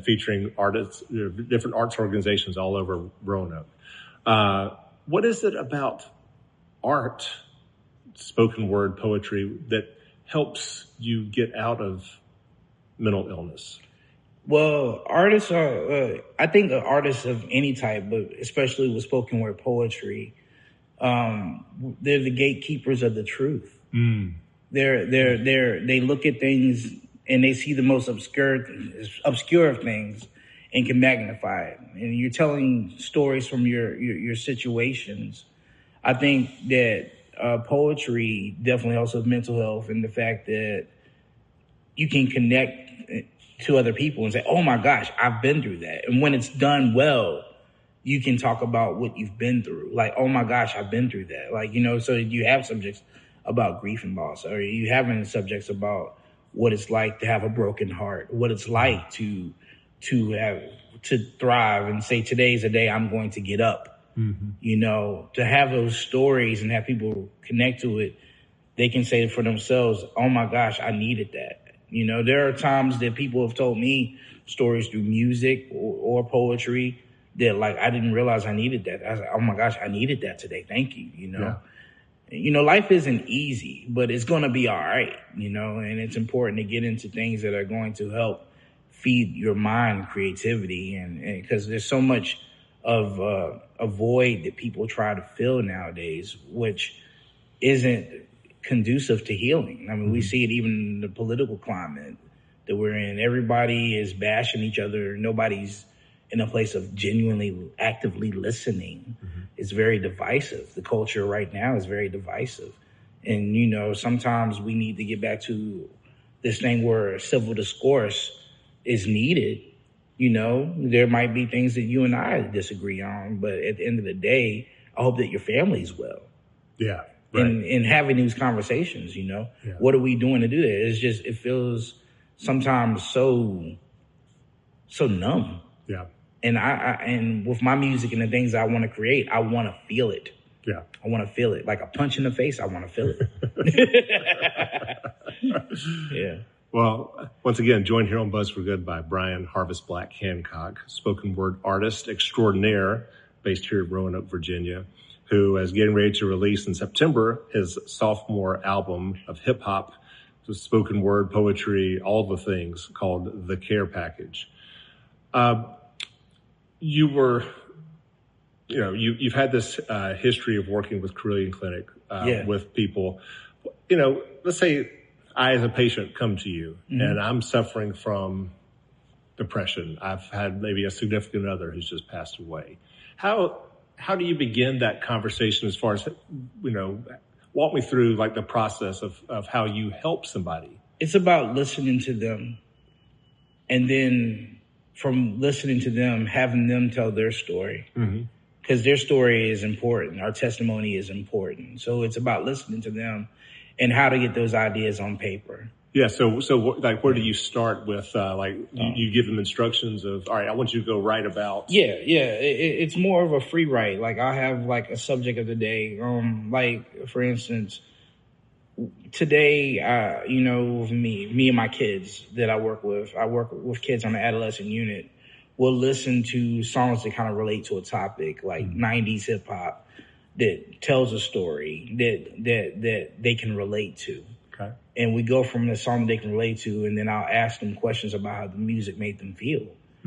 and featuring artists, different arts organizations all over Roanoke. What is it about art, spoken word poetry, that helps you get out of mental illness? Well, artists are, I think artists of any type, but especially with spoken word poetry, they're the gatekeepers of the truth. They look at things and they see the most obscure of things and can magnify it. And you're telling stories from your situations. I think that poetry definitely helps with mental health and the fact that you can connect to other people and say, oh my gosh, I've been through that. And when it's done well, you can talk about what you've been through. Like, oh my gosh, I've been through that. Like, so you have subjects about grief and loss, or you having subjects about what it's like to have a broken heart, what it's like to thrive and say, today's the day I'm going to get up. To have those stories and have people connect to it, they can say for themselves, oh my gosh, I needed that. There are times that people have told me stories through music or poetry that, like, I didn't realize I needed that. I was like, oh my gosh, I needed that today. Thank you. Life isn't easy, but it's going to be all right, and it's important to get into things that are going to help feed your mind creativity. And because there's so much of a void that people try to fill nowadays, which isn't conducive to healing. I mean, we see it even in the political climate that we're in. Everybody is bashing each other. Nobody's in a place of genuinely, actively listening. It's very divisive. The culture right now is very divisive. And, sometimes we need to get back to this thing where civil discourse is needed. There might be things that you and I disagree on, but at the end of the day, I hope that your family's well. Yeah. Right. And having these conversations, what are we doing to do that? It feels sometimes so numb. Yeah. And and with my music and the things I want to create, I want to feel it. Yeah. I want to feel it. Like a punch in the face, I want to feel it. Yeah. Well, once again, joined here on Buzz for Good by Brian Harvest Black Hancock, spoken word artist extraordinaire based here in Roanoke, Virginia, who is getting ready to release in September his sophomore album of hip hop, spoken word, poetry, all the things, called The Care Package. You've had this history of working with Carilion Clinic with people. Let's say I, as a patient, come to you and I'm suffering from depression. I've had maybe a significant other who's just passed away. How do you begin that conversation as far as, walk me through like the process of how you help somebody? It's about listening to them, and then from listening to them, having them tell their story, because their story is important. Our testimony is important. So it's about listening to them and how to get those ideas on paper. Yeah. So like, where do you start with, you give them instructions of, all right, I want you to go write about. Yeah. It's more of a free write. Like, I'll have like a subject of the day. Like, for instance, today, with me and my kids that I work with kids on the adolescent unit. We'll listen to songs that kind of relate to a topic, like 90s hip hop that tells a story that they can relate to. Okay. And we go from the song they can relate to, and then I'll ask them questions about how the music made them feel.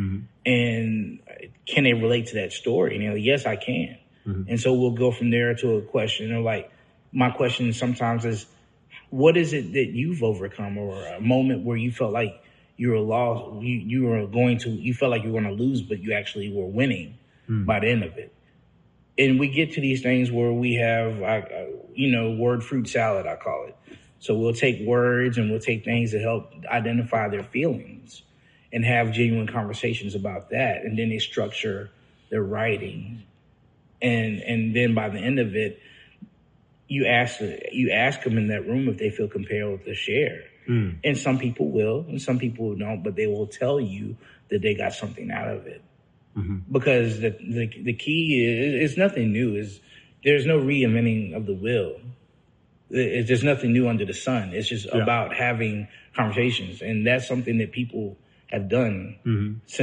And can they relate to that story? And they're like, yes, I can. And so we'll go from there to a question. Or like, my question sometimes is, what is it that you've overcome, or a moment where you felt like you were lost, you felt like you were going to lose, but you actually were winning by the end of it. And we get to these things where we have, word fruit salad, I call it. So we'll take words and we'll take things that help identify their feelings and have genuine conversations about that. And then they structure their writing. And then by the end of it, you ask them in that room if they feel compelled to share. And some people will, and some people don't, but they will tell you that they got something out of it. Because the key is nothing new. There's no reinventing of the wheel. There's nothing new under the sun. It's just about having conversations. And that's something that people have done since